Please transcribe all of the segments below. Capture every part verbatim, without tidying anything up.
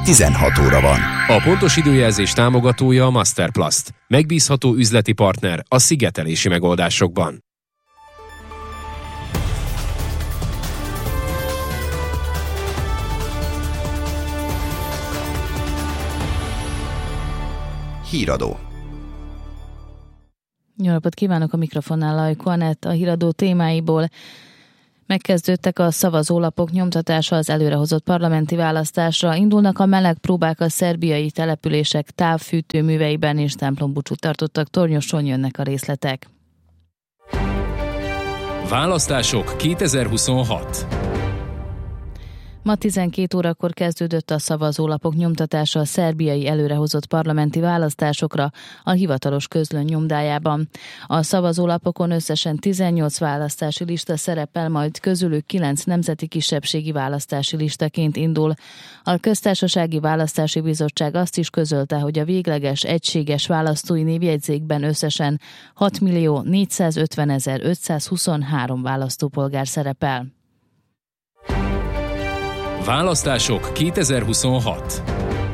tizenhat óra van. A pontos időjelzés támogatója a Masterplast. Megbízható üzleti partner a szigetelési megoldásokban. Híradó. Jó napot kívánok, a mikrofonnál Lajko Anett. A híradó témáiból: megkezdődtek a szavazólapok nyomtatása az előrehozott parlamenti választásra, indulnak a meleg próbák a szerbiai települések távfűtőműveiben, és templombúcsút tartottak Tornyoson, jönnek a részletek. Választások kétezer-huszonhat. Ma tizenkét órakor kezdődött a szavazólapok nyomtatása a szerbiai előrehozott parlamenti választásokra a hivatalos közlöny nyomdájában. A szavazólapokon összesen tizennyolc választási lista szerepel, majd közülük kilenc nemzeti kisebbségi választási listaként indul. A Köztársasági Választási Bizottság azt is közölte, hogy a végleges egységes választói névjegyzékben összesen hat millió négyszázötvenezer-ötszázhuszonhárom választópolgár szerepel. Választások kétezer-huszonhat.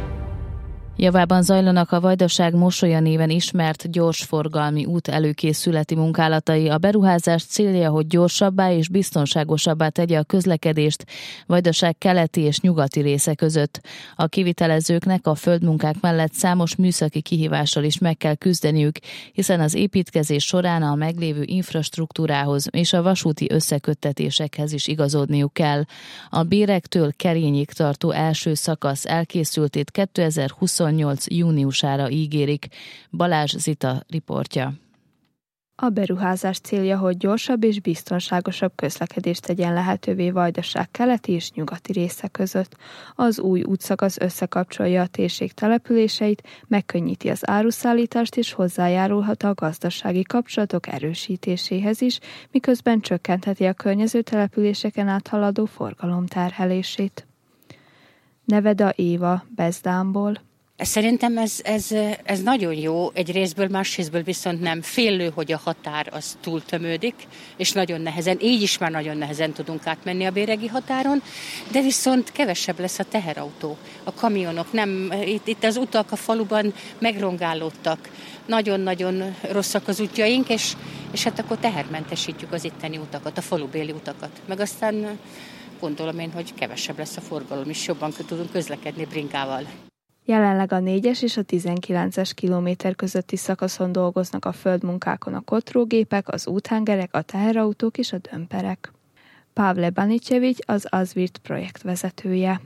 Javában zajlanak a Vajdaság Mosolya néven ismert gyorsforgalmi út előkészületi munkálatai. A beruházás célja, hogy gyorsabbá és biztonságosabbá tegye a közlekedést Vajdaság keleti és nyugati része között. A kivitelezőknek a földmunkák mellett számos műszaki kihívással is meg kell küzdeniük, hiszen az építkezés során a meglévő infrastruktúrához és a vasúti összeköttetésekhez is igazodniuk kell. A Bérektől Kerényig tartó első szakasz elkészültét kétezer-huszonnyolc júniusára ígérik. Balázs Zita riportja. A beruházás célja, hogy gyorsabb és biztonságosabb közlekedést tegyen lehetővé Vajdaság keleti és nyugati része között. Az új útszakasz összekapcsolja a térség településeit, megkönnyíti az áruszállítást és hozzájárulhat a gazdasági kapcsolatok erősítéséhez is, miközben csökkentheti a környező településeken áthaladó forgalom terhelését. Neveda Éva, Bezdámból. Szerintem ez, ez, ez nagyon jó, egy részből, más részből viszont nem. Félő, hogy a határ az túltömődik, és nagyon nehezen, így is már nagyon nehezen tudunk átmenni a béregi határon, de viszont kevesebb lesz a teherautó. A kamionok nem, itt, itt az utak a faluban megrongálódtak, nagyon-nagyon rosszak az útjaink, és, és hát akkor tehermentesítjük az itteni utakat, a falubéli utakat. Meg aztán gondolom én, hogy kevesebb lesz a forgalom, és jobban tudunk közlekedni bringával. Jelenleg a négyes és a tizenkilences kilométer közötti szakaszon dolgoznak a földmunkákon a kotrógépek, az úthengerek, a teherautók és a dömperek. Pavle Banicevic az Azvirt projekt vezetője.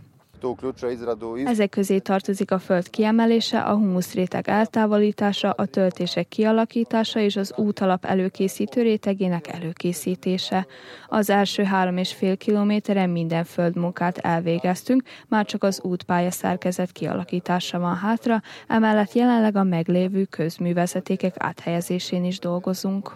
Ezek közé tartozik a föld kiemelése, a humuszréteg eltávolítása, a töltések kialakítása és az útalap előkészítő rétegének előkészítése. Az első három és fél kilométeren minden földmunkát elvégeztünk, már csak az útpálya szerkezet kialakítása van hátra, emellett jelenleg a meglévő közművezetékek áthelyezésén is dolgozunk.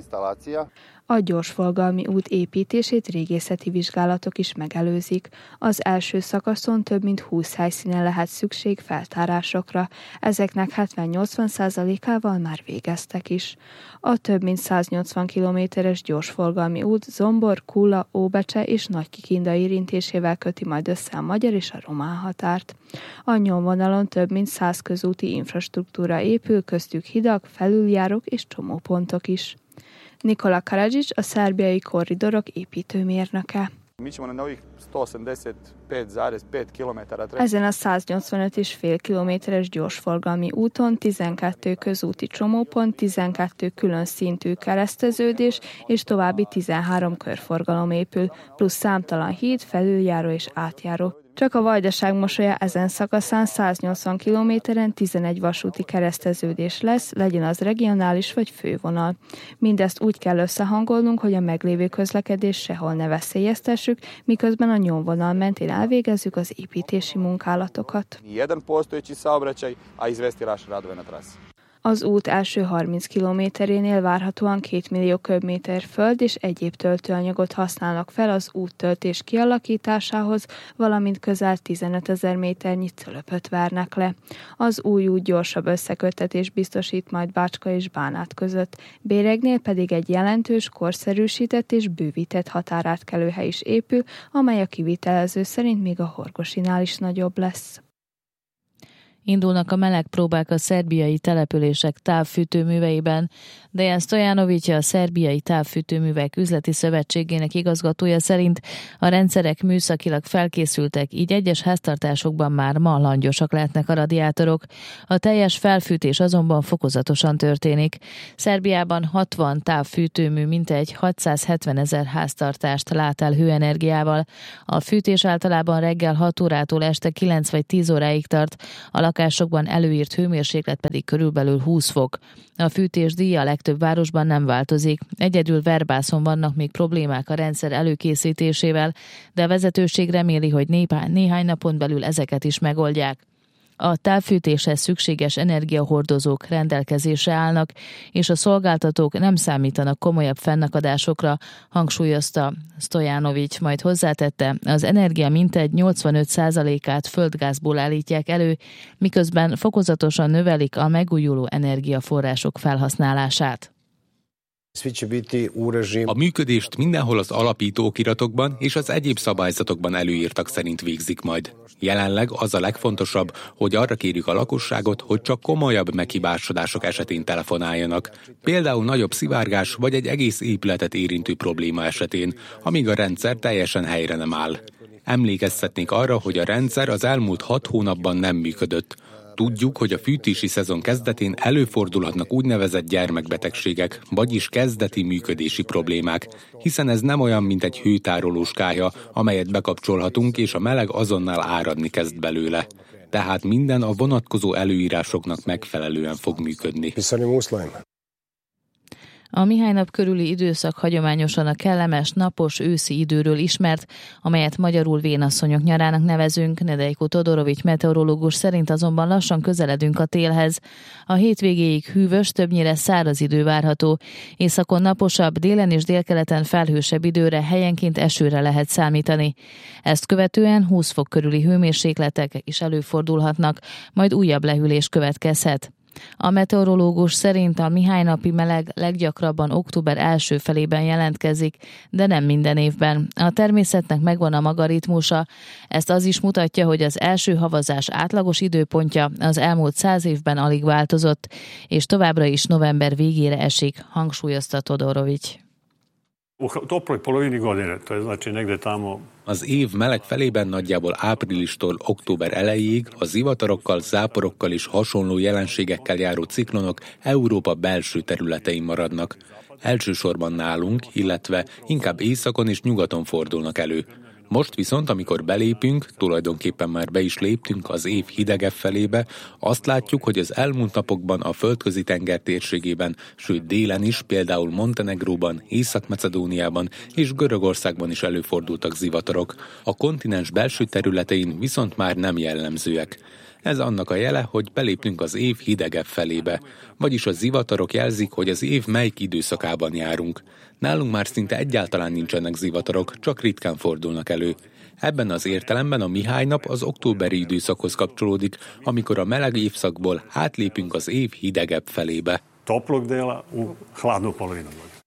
A gyorsforgalmi út építését régészeti vizsgálatok is megelőzik. Az első szakaszon több mint húsz helyszínen lehet szükség feltárásokra, ezeknek hetven-nyolcvan százalékával már végeztek is. A több mint száznyolcvan kilométeres gyorsforgalmi út Zombor, Kula, Óbecse és Nagykikinda érintésével köti majd össze a magyar és a román határt. A nyomvonalon több mint száz közúti infrastruktúra épül, köztük hidak, felüljárók és csomópontok is. Nikola Karadžić, a szerbiai korridorok építőmérnöke. Ezen a száznyolcvanöt egész öt kilométeres gyorsforgalmi úton tizenkettő közúti csomópont, tizenkettő külön szintű kereszteződés és további tizenhárom körforgalom épül, plusz számtalan híd, felüljáró és átjáró. Csak a Vajdaság Mosolya ezen szakaszán száznyolcvan kilométeren tizenegy vasúti kereszteződés lesz, legyen az regionális vagy fővonal. Mindezt úgy kell összehangolnunk, hogy a meglévő közlekedést sehol ne veszélyeztessük, miközben a nyomvonal mentén elvégezzük az építési munkálatokat. Az út első harminc kilométerénél várhatóan két millió köbméter föld és egyéb töltőanyagot használnak fel az úttöltés kialakításához, valamint közel tizenötezer méternyi cölöpöt vernek le. Az új út gyorsabb összeköttetés biztosít majd Bácska és Bánát között. Béregnél pedig egy jelentős, korszerűsített és bővített határátkelőhely is épül, amely a kivitelező szerint még a Horgosinál is nagyobb lesz. Indulnak a meleg próbák a szerbiai települések távfűtőműveiben. Dejan Stojanović, a Szerbiai Távfűtőművek Üzleti Szövetségének igazgatója szerint a rendszerek műszakilag felkészültek, így egyes háztartásokban már ma langyosak lehetnek a radiátorok. A teljes felfűtés azonban fokozatosan történik. Szerbiában hatvan távfűtőmű mintegy hatszázhetvenezer háztartást lát el hőenergiával. A fűtés általában reggel hat órától este kilenc vagy tíz óráig tart, a lakásokban előírt hőmérséklet pedig körülbelül húsz fok. A fűtés díja a legtöbb városban nem változik. Egyedül Verbászon vannak még problémák a rendszer előkészítésével, de a vezetőség reméli, hogy néhány napon belül ezeket is megoldják. A távfűtéshez szükséges energiahordozók rendelkezésre állnak, és a szolgáltatók nem számítanak komolyabb fennakadásokra, hangsúlyozta Stojanović, majd hozzátette, az energia mintegy nyolcvanöt százalékát földgázból állítják elő, miközben fokozatosan növelik a megújuló energiaforrások felhasználását. A működést mindenhol az alapító okiratokban és az egyéb szabályzatokban előírtak szerint végzik majd. Jelenleg az a legfontosabb, hogy arra kérjük a lakosságot, hogy csak komolyabb meghibásodások esetén telefonáljanak. Például nagyobb szivárgás vagy egy egész épületet érintő probléma esetén, amíg a rendszer teljesen helyre nem áll. Emlékeztetnék arra, hogy a rendszer az elmúlt hat hónapban nem működött. Tudjuk, hogy a fűtési szezon kezdetén előfordulhatnak úgynevezett gyermekbetegségek, vagyis kezdeti működési problémák, hiszen ez nem olyan, mint egy hőtárolós kályha, amelyet bekapcsolhatunk, és a meleg azonnal áradni kezd belőle. Tehát minden a vonatkozó előírásoknak megfelelően fog működni. A Mihálynap körüli időszak hagyományosan a kellemes, napos őszi időről ismert, amelyet magyarul vénasszonyok nyarának nevezünk. Nedejko Todorović meteorológus szerint azonban lassan közeledünk a télhez. A hétvégéig hűvös, többnyire száraz idő várható. Északon naposabb, délen és délkeleten felhősebb időre, helyenként esőre lehet számítani. Ezt követően húsz fok körüli hőmérsékletek is előfordulhatnak, majd újabb lehűlés következhet. A meteorológus szerint a Mihálynapi meleg leggyakrabban október első felében jelentkezik, de nem minden évben. A természetnek megvan a maga ritmusa. Ezt az is mutatja, hogy az első havazás átlagos időpontja az elmúlt száz évben alig változott, és továbbra is november végére esik, hangsúlyozta Todorović. Az év meleg felében nagyjából áprilistól október elejéig a zivatarokkal, záporokkal és hasonló jelenségekkel járó ciklonok Európa belső területein maradnak. Elsősorban nálunk, illetve inkább északon és nyugaton fordulnak elő. Most viszont, amikor belépünk, tulajdonképpen már be is léptünk az év hidegebb felébe, azt látjuk, hogy az elmúlt napokban a földközi tenger térségében, sőt délen is, például Montenegróban, Észak-Macedóniában és Görögországban is előfordultak zivatarok. A kontinens belső területein viszont már nem jellemzőek. Ez annak a jele, hogy beléptünk az év hidegebb felébe, vagyis a zivatarok jelzik, hogy az év melyik időszakában járunk. Nálunk már szinte egyáltalán nincsenek zivatarok, csak ritkán fordulnak elő. Ebben az értelemben a Mihálynap az októberi időszakhoz kapcsolódik, amikor a meleg évszakból átlépünk az év hidegebb felébe. Toplog déla u hladnu polovinu.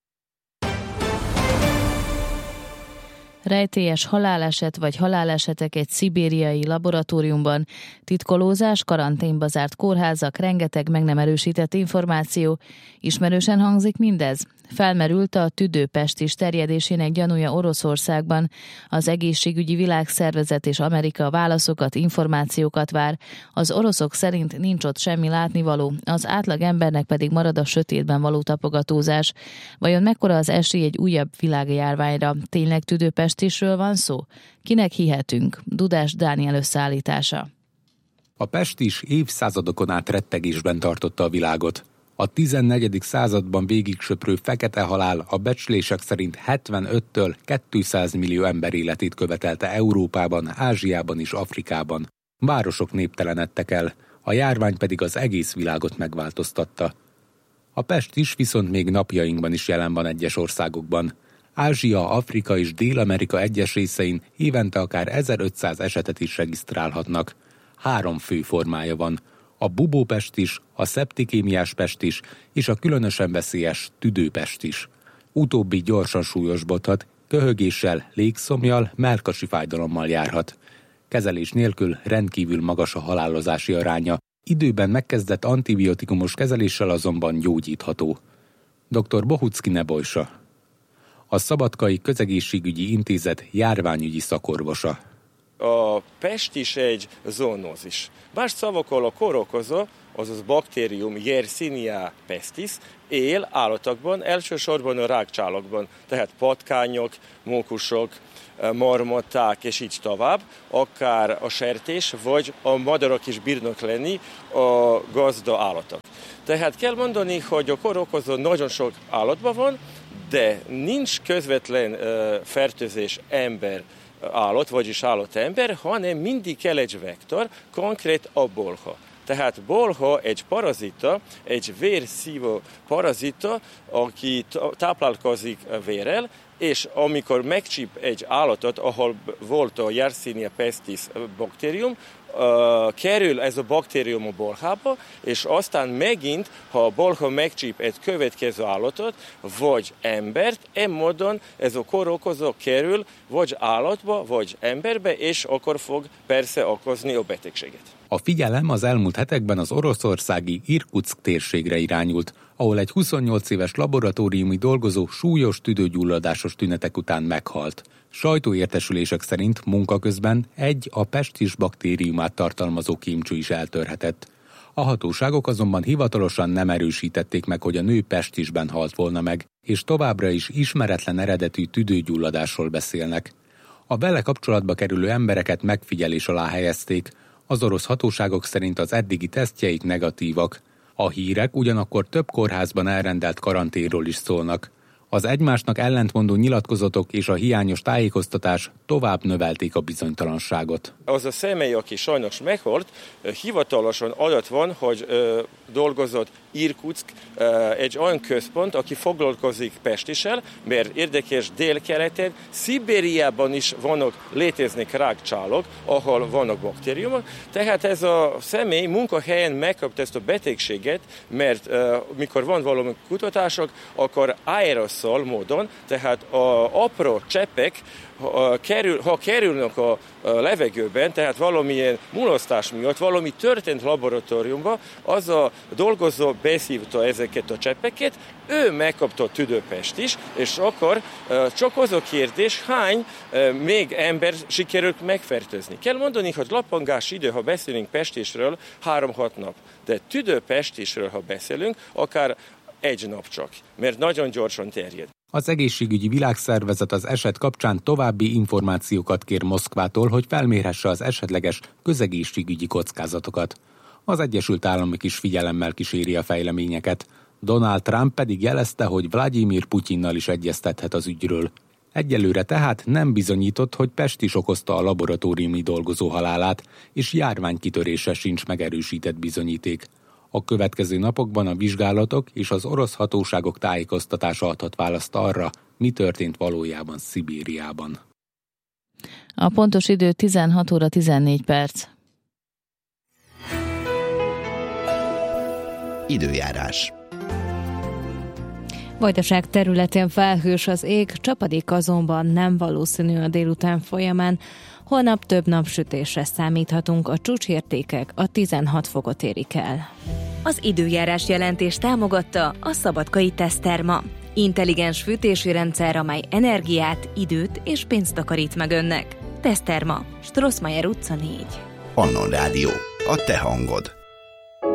Rejtélyes haláleset vagy halálesetek egy szibériai laboratóriumban, titkolózás, karanténba zárt kórházak, rengeteg meg nem erősített információ. Ismerősen hangzik mindez? Felmerült a tüdőpestis terjedésének gyanúja Oroszországban. Az egészségügyi világszervezet és Amerika válaszokat, információkat vár. Az oroszok szerint nincs ott semmi látnivaló, az átlag embernek pedig marad a sötétben való tapogatózás. Vajon mekkora az esély egy újabb világjárványra? Tényleg tüdőpestisről van szó? Kinek hihetünk? Dudás Dániel összeállítása. A pestis évszázadokon át rettegésben tartotta a világot. A tizennegyedik században végigsöprő fekete halál a becslések szerint hetvenöttől kétszáz millió ember életét követelte Európában, Ázsiában és Afrikában. Városok néptelenedtek el, a járvány pedig az egész világot megváltoztatta. A pestis viszont még napjainkban is jelen van egyes országokban. Ázsia, Afrika és Dél-Amerika egyes részein évente akár ezerötszáz esetet is regisztrálhatnak. Három fő formája van. A bubópestis, a szeptikémiás pestis és a különösen veszélyes tüdőpestis. Utóbbi gyorsan súlyosbodhat, köhögéssel, légszomjjal, mellkasi fájdalommal járhat. Kezelés nélkül rendkívül magas a halálozási aránya, Időben megkezdett antibiotikumos kezeléssel azonban gyógyítható. doktor Bohuczki Nebojsa, a Szabadkai Közegészségügyi Intézet járványügyi szakorvosa. A pestis egy zoonózis. Más szavakkal a kórokozó, azaz baktérium Yersinia pestis él állatokban, elsősorban a rágcsálókban, tehát patkányok, mókusok, marmották és így tovább, akár a sertés, vagy a madarak is bírnak lenni a gazda állatok. Tehát kell mondani, hogy a kórokozó nagyon sok állatban van, de nincs közvetlen uh, fertőzés ember állat, vagyis állat-ember, hanem mindig kell egy vektor, konkrét a bolha. Tehát bolha egy parazita, egy vérszívó parazita, aki táplálkozik vérrel, és amikor megcsíp egy állatot, ahol volt a Yersinia pestis baktérium, Uh, kerül ez a baktérium a bolhába, és aztán megint, ha a bolha megcsíp egy következő állatot, vagy embert, e módon ez a kórokozó kerül vagy állatba, vagy emberbe, és akkor fog persze okozni a betegséget. A figyelem az elmúlt hetekben az oroszországi Irkutszk térségre irányult, ahol egy huszonnyolc éves laboratóriumi dolgozó súlyos tüdőgyulladásos tünetek után meghalt. Sajtóértesülések szerint munka közben egy a pestis baktériumát tartalmazó kémcső is eltörhetett. A hatóságok azonban hivatalosan nem erősítették meg, hogy a nő pestisben halt volna meg, és továbbra is ismeretlen eredetű tüdőgyulladásról beszélnek. A vele kapcsolatba kerülő embereket megfigyelés alá helyezték, az orosz hatóságok szerint az eddigi tesztjeik negatívak. A hírek ugyanakkor több kórházban elrendelt karanténról is szólnak. Az egymásnak ellentmondó nyilatkozatok és a hiányos tájékoztatás tovább növelték a bizonytalanságot. Az a személy, aki sajnos meghalt, hivatalosan adat van, hogy ö, dolgozott Irkutszk, ö, egy olyan központ, aki foglalkozik pestissel, mert érdekes délkeleten, Szibériában is vannak, léteznek rágcsálók, ahol vannak baktériumok, tehát ez a személy munkahelyen megkapta ezt a betegséget, mert ö, mikor van valami kutatások, akkor aeroszol módon, tehát a apró cseppek, Ha, kerül, ha kerülnek a, a levegőben, tehát valamilyen mulasztás miatt, valami történt laboratóriumban, az a dolgozó beszívta ezeket a cseppeket, ő megkapta a tüdőpestis, és akkor csak az a kérdés, hány még ember sikerült megfertőzni. Kell mondani, hogy lapangás idő, ha beszélünk pestisről, három-hat nap, de tüdőpestisről, ha beszélünk, akár egy nap csak, mert nagyon gyorsan terjed. Az Egészségügyi Világszervezet az eset kapcsán további információkat kér Moszkvától, hogy felmérhesse az esetleges közegészségügyi kockázatokat. Az Egyesült Államok is figyelemmel kíséri a fejleményeket. Donald Trump pedig jelezte, hogy Vladimir Putyinnal is egyeztethet az ügyről. Egyelőre tehát nem bizonyított, hogy pestis okozta a laboratóriumi dolgozó halálát, és járványkitörése sincs megerősített bizonyíték. A következő napokban a vizsgálatok és az orosz hatóságok tájékoztatása adhat választ arra, mi történt valójában Szibériában. A pontos idő tizenhat óra tizennégy perc. Időjárás. Vajdaság területén felhős az ég, csapadék azonban nem valószínű a délután folyamán. Holnap több napsütésre számíthatunk, a csúcsértékek a tizenhat fokot érik el. Az időjárás jelentés támogatta a Szabadkai Teszterma. Intelligens fűtési rendszer, amely energiát, időt és pénzt takarít meg önnek. Teszterma, Strossmayer utca négy. Annon Rádió. A te hangod.